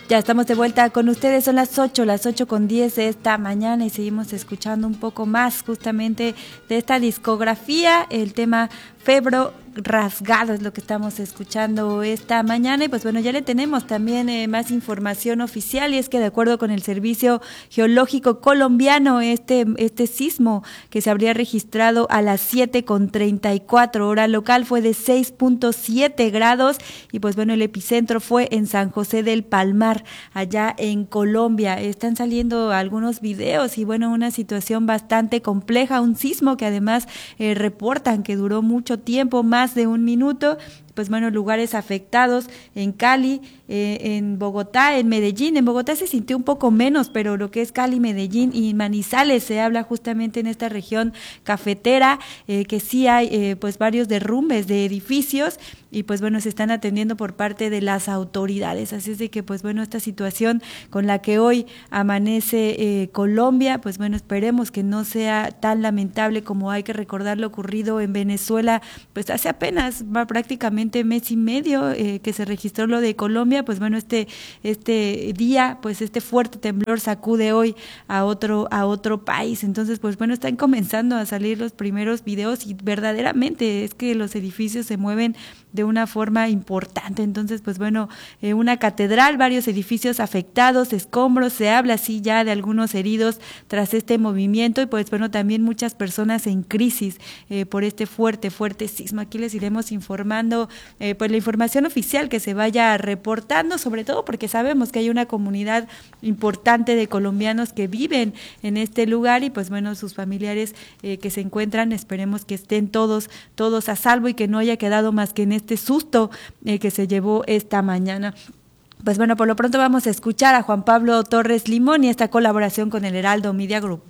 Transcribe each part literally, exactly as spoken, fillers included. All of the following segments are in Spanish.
Ya estamos de vuelta con ustedes, son las ocho, las ocho con diez de esta mañana y seguimos escuchando un poco más justamente de esta discografía, el tema Febro Rasgado es lo que estamos escuchando esta mañana y pues bueno, ya le tenemos también eh, más información oficial y es que de acuerdo con el Servicio Geológico Colombiano, este, este sismo que se habría registrado a las siete con treinta y cuatro hora local fue de seis punto siete grados y pues bueno, el epicentro fue en San José del Palmar, allá en Colombia. Están saliendo algunos videos y bueno, una situación bastante compleja, un sismo que además eh, reportan que duró mucho tiempo, más de un minuto. Pues bueno, lugares afectados en Cali, eh, en Bogotá, en Medellín. En Bogotá se sintió un poco menos, pero lo que es Cali, Medellín y Manizales se habla justamente en esta región cafetera, eh, que sí hay eh, pues varios derrumbes de edificios y pues bueno, se están atendiendo por parte de las autoridades. Así es de que pues bueno, esta situación con la que hoy amanece eh, Colombia, pues bueno, esperemos que no sea tan lamentable como hay que recordar lo ocurrido en Venezuela, pues hace apenas va prácticamente mes y medio eh, que se registró lo de Colombia. Pues bueno, este este día, pues este fuerte temblor sacude hoy a otro a otro país. Entonces, pues bueno, están comenzando a salir los primeros videos y verdaderamente es que los edificios se mueven de una forma importante. Entonces, pues bueno, eh, una catedral, varios edificios afectados, escombros, se habla así ya de algunos heridos tras este movimiento y pues bueno, también muchas personas en crisis eh, por este fuerte, fuerte sismo. Aquí les iremos informando Eh, pues la información oficial que se vaya reportando, sobre todo porque sabemos que hay una comunidad importante de colombianos que viven en este lugar y pues bueno, sus familiares eh, que se encuentran, esperemos que estén todos, todos a salvo y que no haya quedado más que en este susto eh, que se llevó esta mañana. Pues bueno, por lo pronto vamos a escuchar a Juan Pablo Torres Limón y esta colaboración con el Heraldo Media Group.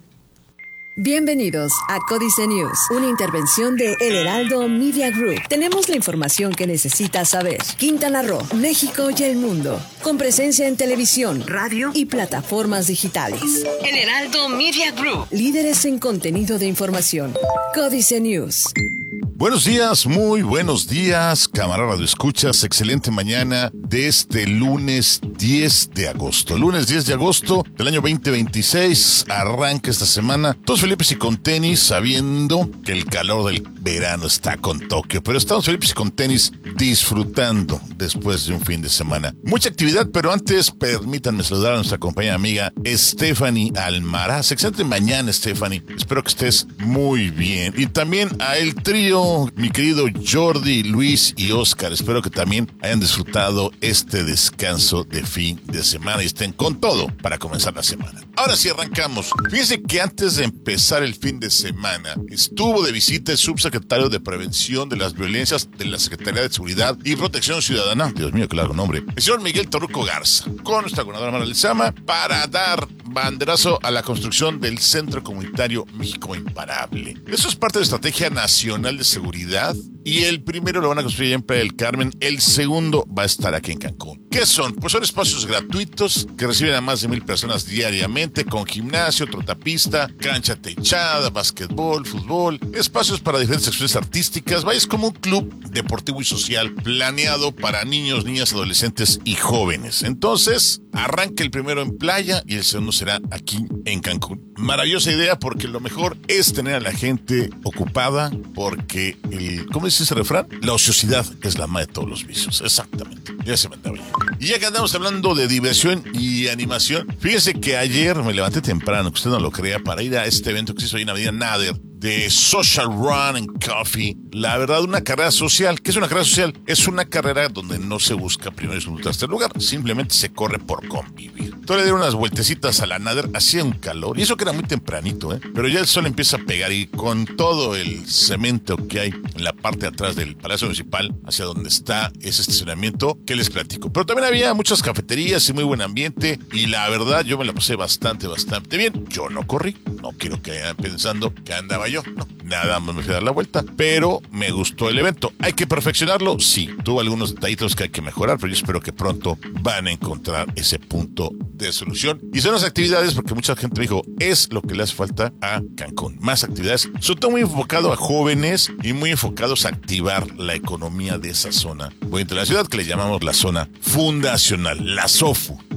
Bienvenidos a Códice News, una intervención de El Heraldo Media Group. Tenemos la información que necesitas saber. Quintana Roo, México y el mundo, con presencia en televisión, radio y plataformas digitales. El Heraldo Media Group, líderes en contenido de información. Códice News. Buenos días, muy buenos días, camarada de escuchas, excelente mañana de este lunes diez de agosto. Lunes diez de agosto del año veinte veintiséis, arranca esta semana, todos felices y con tenis, sabiendo que el calor del verano está con Tokio, pero estamos felices y con tenis disfrutando después de un fin de semana. Mucha actividad, pero antes permítanme saludar a nuestra compañera amiga Stephanie Almaraz. Excelente mañana, Stephanie, espero que estés muy bien. Y también a el trío, mi querido Jordi, Luis y Oscar. Espero que también hayan disfrutado este descanso de fin de semana y estén con todo para comenzar la semana. Ahora sí arrancamos. Fíjense que antes de empezar el fin de semana estuvo de visita el subsecretario de Prevención de las Violencias de la Secretaría de Seguridad y Protección Ciudadana, Dios mío, qué largo nombre, el señor Miguel Torruco Garza, con nuestra gobernadora Mara Lezama, para dar banderazo a la construcción del Centro Comunitario México Imparable. Eso es parte de la Estrategia Nacional de Seguridad y el primero lo van a construir en Playa del Carmen, el segundo va a estar aquí en Cancún. ¿Qué son? Pues son espacios gratuitos que reciben a más de mil personas diariamente, con gimnasio, trotapista, cancha techada, básquetbol, fútbol, espacios para diferentes acciones artísticas. Vaya, es como un club deportivo y social planeado para niños, niñas, adolescentes y jóvenes. Entonces, arranca el primero en playa y el segundo será aquí en Cancún. Maravillosa idea, porque lo mejor es tener a la gente ocupada, porque el, ¿cómo dice ese refrán? La ociosidad es la madre de todos los vicios. Exactamente. Ya se me andaba bien. Y ya que andamos hablando de diversión y animación, fíjese que ayer me levanté temprano, que usted no lo crea, para ir a este evento que se hizo ahí en Avenida Nader, de Social Run and Coffee. La verdad, una carrera social. ¿Qué es una carrera social? Es una carrera donde no se busca primero y segundo tercer lugar, simplemente se corre por convivir. Entonces le dieron unas vueltecitas a la Nader, hacía un calor, y eso que era muy tempranito, ¿eh? Pero ya el sol empieza a pegar y con todo el cemento que hay en la parte de atrás del Palacio Municipal, hacia donde está ese estacionamiento, que les platico. Pero también había muchas cafeterías y muy buen ambiente, y la verdad yo me la pasé bastante, bastante bien. Yo no corrí, no quiero que vayan pensando que andaba yo, no, nada más me fui a dar la vuelta, pero me gustó el evento. ¿Hay que perfeccionarlo? Sí, tuvo algunos detallitos que hay que mejorar, pero yo espero que pronto van a encontrar ese punto de solución. Y son las actividades, porque mucha gente me dijo, es lo que le hace falta a Cancún, más actividades, sobre todo muy enfocado a jóvenes y muy enfocados a activar la economía de esa zona bonita de la ciudad, que le llamamos la zona fundacional, la SOFU.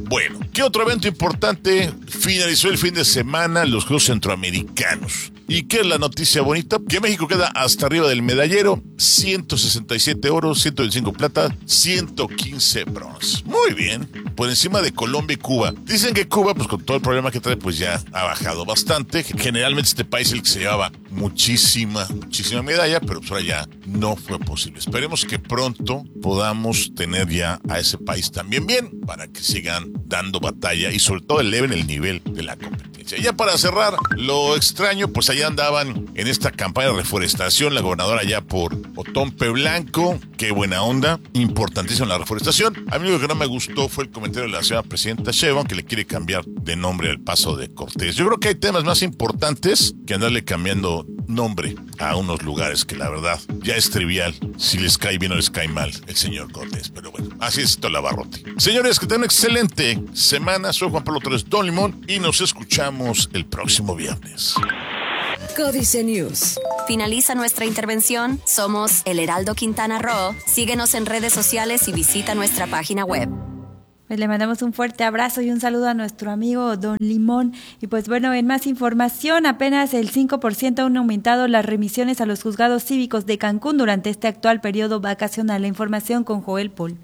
Bueno, ¿qué otro evento importante? Finalizó el fin de semana los Juegos Centroamericanos. ¿Y qué es la noticia bonita? Que México queda hasta arriba del medallero, ciento sesenta y siete oros, ciento veinticinco plata, ciento quince bronce. Muy bien, por encima de Colombia y Cuba. Dicen que Cuba, pues con todo el problema que trae, pues ya ha bajado bastante. Generalmente este país es el que se llevaba muchísima, muchísima medalla, pero pues ahora ya no fue posible. Esperemos que pronto podamos tener ya a ese país también bien, para que sigan dando batalla y sobre todo eleven el nivel de la competencia. Y ya para cerrar, lo extraño, pues allá andaban en esta campaña de reforestación la gobernadora allá por Otompe Blanco. Qué buena onda, importantísima la reforestación. A mí lo que no me gustó fue el comentario de la señora presidenta Sheinbaum, que le quiere cambiar de nombre al Paso de Cortés. Yo creo que hay temas más importantes que andarle cambiando nombre a unos lugares que la verdad ya es trivial si les cae bien o les cae mal el señor Cortés. Pero bueno, así es todo el abarrote. Señores, que tengan una excelente semana. Soy Juan Pablo Torres Don Limón y nos escuchamos el próximo viernes. Códice News. Finaliza nuestra intervención. Somos El Heraldo Quintana Roo. Síguenos en redes sociales y visita nuestra página web. Pues le mandamos un fuerte abrazo y un saludo a nuestro amigo Don Limón. Y pues bueno, en más información, apenas el cinco por ciento han aumentado las remisiones a los juzgados cívicos de Cancún durante este actual periodo vacacional. La información con Joel Paul.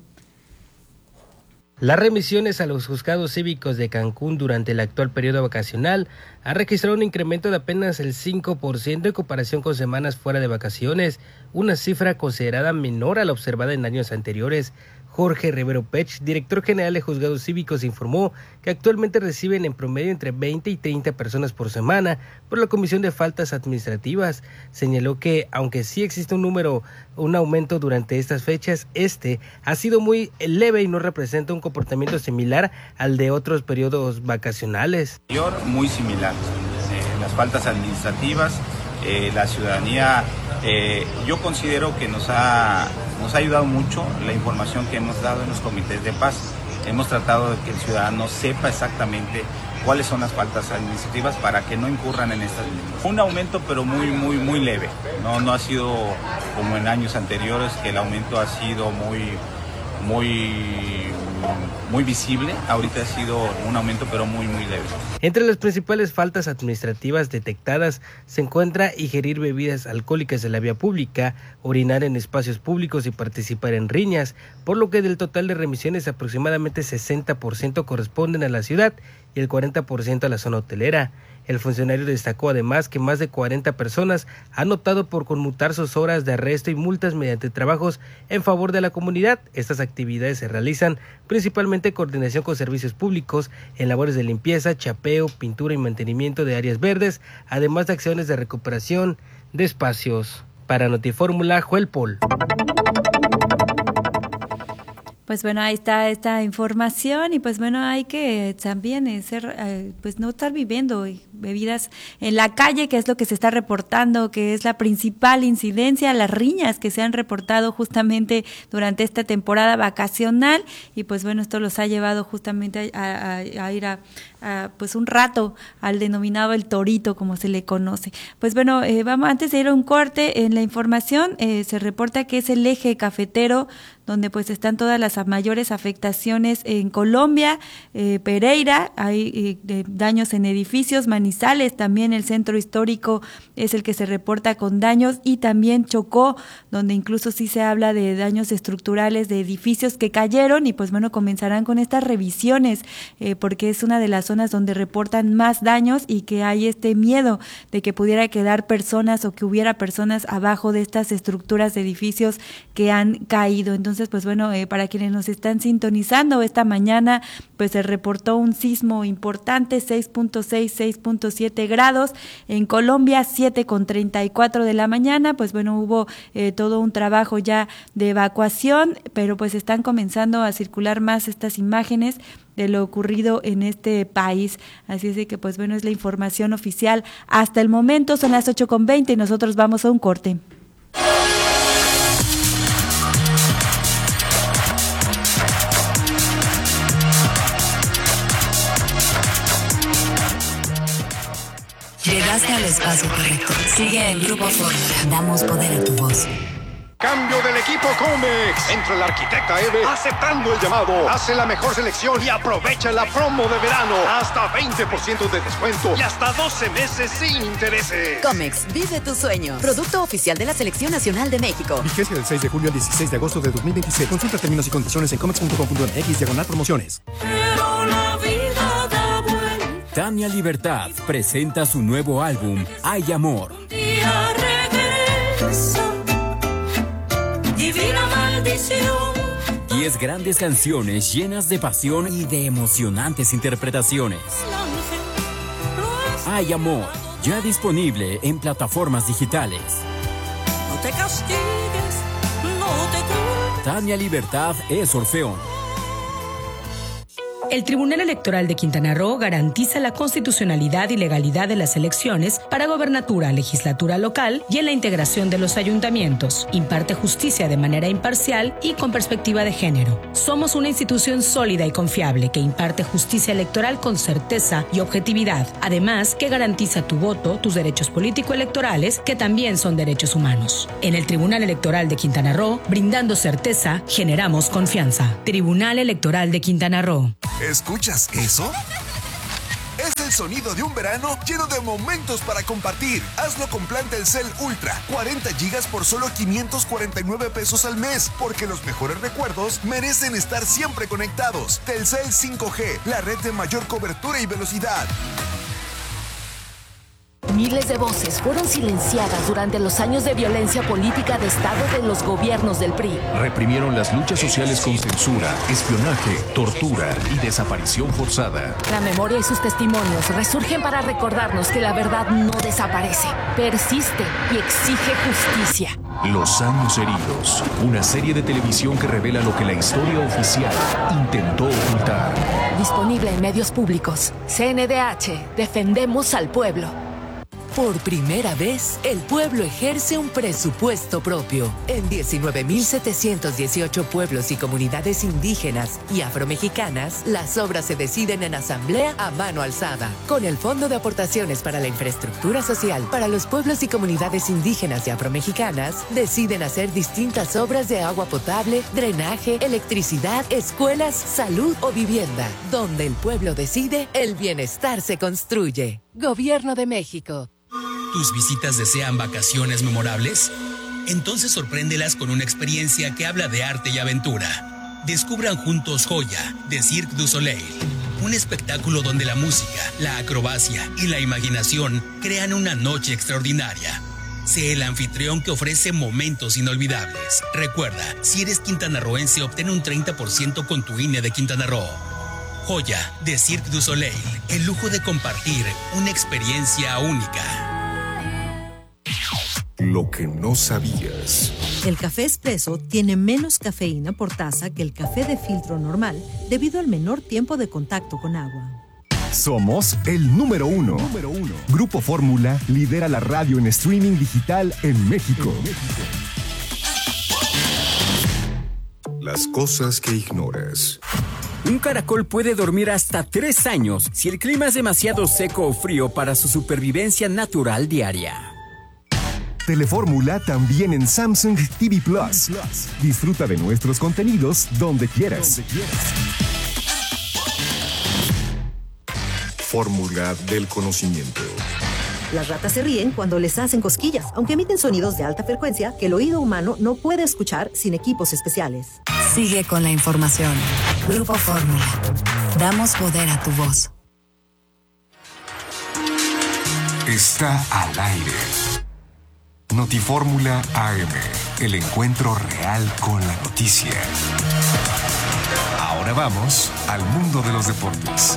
Las remisiones a los juzgados cívicos de Cancún durante el actual periodo vacacional han registrado un incremento de apenas el cinco por ciento en comparación con semanas fuera de vacaciones, una cifra considerada menor a la observada en años anteriores. Jorge Rivero Pech, director general de Juzgados Cívicos, informó que actualmente reciben en promedio entre veinte y treinta personas por semana por la Comisión de Faltas Administrativas. Señaló que, aunque sí existe un número, un aumento durante estas fechas, este ha sido muy leve y no representa un comportamiento similar al de otros periodos vacacionales. Muy similar. Eh, las faltas administrativas, eh, la ciudadanía, eh, yo considero que nos ha, nos ha ayudado mucho la información que hemos dado en los comités de paz. Hemos tratado de que el ciudadano sepa exactamente cuáles son las faltas administrativas para que no incurran en estas mismas. Un aumento pero muy muy muy leve, no no ha sido como en años anteriores que el aumento ha sido muy muy muy visible. Ahorita ha sido un aumento pero muy muy leve. Entre las principales faltas administrativas detectadas se encuentra ingerir bebidas alcohólicas en la vía pública, orinar en espacios públicos y participar en riñas, por lo que del total de remisiones aproximadamente sesenta por ciento corresponden a la ciudad y el cuarenta por ciento a la zona hotelera. El funcionario destacó además que más de cuarenta personas han optado por conmutar sus horas de arresto y multas mediante trabajos en favor de la comunidad. Estas actividades se realizan principalmente en coordinación con servicios públicos, en labores de limpieza, chapeo, pintura y mantenimiento de áreas verdes, además de acciones de recuperación de espacios. Para Notifórmula, Joel Paul. Pues bueno, ahí está esta información y pues bueno, hay que también ser, eh, pues no estar viviendo bebidas en la calle, que es lo que se está reportando, que es la principal incidencia, las riñas que se han reportado justamente durante esta temporada vacacional y pues bueno, esto los ha llevado justamente a, a, a ir a, a pues un rato al denominado el torito, como se le conoce. Pues bueno, eh, vamos antes de ir a un corte en la información, eh, se reporta que es el eje cafetero donde pues están todas las mayores afectaciones en Colombia, eh, Pereira, hay eh, daños en edificios, Manizales, también el centro histórico es el que se reporta con daños y también Chocó, donde incluso sí se habla de daños estructurales de edificios que cayeron y pues bueno, comenzarán con estas revisiones, eh, porque es una de las zonas donde reportan más daños y que hay este miedo de que pudiera quedar personas o que hubiera personas abajo de estas estructuras de edificios que han caído. Entonces, pues bueno, eh, para quienes nos están sintonizando esta mañana, pues se reportó un sismo importante, seis punto seis, seis punto siete grados, en Colombia siete con treinta y cuatro de la mañana, pues bueno, hubo eh, todo un trabajo ya de evacuación, pero pues están comenzando a circular más estas imágenes de lo ocurrido en este país, así es de que pues bueno, es la información oficial hasta el momento. Son las ocho con veinte y nosotros vamos a un corte. Llegaste al espacio correcto. Sigue el Grupo Fórmula. Damos poder a tu voz. Cambio del equipo Comex. Entra el arquitecta Eve aceptando el llamado. Hace la mejor selección y aprovecha la promo de verano. Hasta veinte por ciento de descuento y hasta doce meses sin intereses. Comex, vive tus sueños. Producto oficial de la Selección Nacional de México. Vigencia del seis de julio al dieciséis de agosto de dos mil veintiséis. Consulta términos y condiciones en comex punto com punto m x diagonal promociones. Pero la vida da vuelta. Tania Libertad presenta su nuevo álbum, Hay Amor. Un día regresa. Divina maldición. Diez grandes canciones llenas de pasión y de emocionantes interpretaciones. Hay Amor, ya disponible en plataformas digitales. No te castigues, no te culpes. Tania Libertad es Orfeón. El Tribunal Electoral de Quintana Roo garantiza la constitucionalidad y legalidad de las elecciones para gobernatura, legislatura local y en la integración de los ayuntamientos. Imparte justicia de manera imparcial y con perspectiva de género. Somos una institución sólida y confiable que imparte justicia electoral con certeza y objetividad. Además, que garantiza tu voto, tus derechos político-electorales, que también son derechos humanos. En el Tribunal Electoral de Quintana Roo, brindando certeza, generamos confianza. Tribunal Electoral de Quintana Roo. ¿Escuchas eso? Es el sonido de un verano lleno de momentos para compartir. Hazlo con plan Telcel Ultra. cuarenta gigas por solo quinientos cuarenta y nueve pesos al mes. Porque los mejores recuerdos merecen estar siempre conectados. Telcel cinco G, la red de mayor cobertura y velocidad. Miles de voces fueron silenciadas durante los años de violencia política de Estado de los gobiernos del P R I. Reprimieron las luchas sociales con censura, espionaje, tortura y desaparición forzada. La memoria y sus testimonios resurgen para recordarnos que la verdad no desaparece, persiste y exige justicia. Los años heridos, una serie de televisión que revela lo que la historia oficial intentó ocultar. Disponible en medios públicos. C N D H, defendemos al pueblo. Por primera vez, el pueblo ejerce un presupuesto propio. En diecinueve mil setecientos dieciocho pueblos y comunidades indígenas y afromexicanas, las obras se deciden en asamblea a mano alzada. Con el Fondo de Aportaciones para la Infraestructura Social para los pueblos y comunidades indígenas y afromexicanas, deciden hacer distintas obras de agua potable, drenaje, electricidad, escuelas, salud o vivienda. Donde el pueblo decide, el bienestar se construye. Gobierno de México. ¿Tus visitas desean vacaciones memorables? Entonces sorpréndelas con una experiencia que habla de arte y aventura. Descubran juntos Joya, de Cirque du Soleil. Un espectáculo donde la música, la acrobacia y la imaginación crean una noche extraordinaria. Sé el anfitrión que ofrece momentos inolvidables. Recuerda, si eres quintanarroense, obtén un treinta por ciento con tu I N E de Quintana Roo. Joya, de Cirque du Soleil. El lujo de compartir una experiencia única. Lo que no sabías. El café expreso tiene menos cafeína por taza que el café de filtro normal debido al menor tiempo de contacto con agua. Somos el número uno. Número uno. Grupo Fórmula lidera la radio en streaming digital en México. En México. Las cosas que ignoras. Un caracol puede dormir hasta tres años si el clima es demasiado seco o frío para su supervivencia natural diaria. Telefórmula también en Samsung T V Plus. Disfruta de nuestros contenidos donde quieras. Fórmula del conocimiento. Las ratas se ríen cuando les hacen cosquillas, aunque emiten sonidos de alta frecuencia que el oído humano no puede escuchar sin equipos especiales. Sigue con la información. Grupo Fórmula. Damos poder a tu voz. Está al aire. Notifórmula A M, el encuentro real con la noticia. Ahora vamos al mundo de los deportes.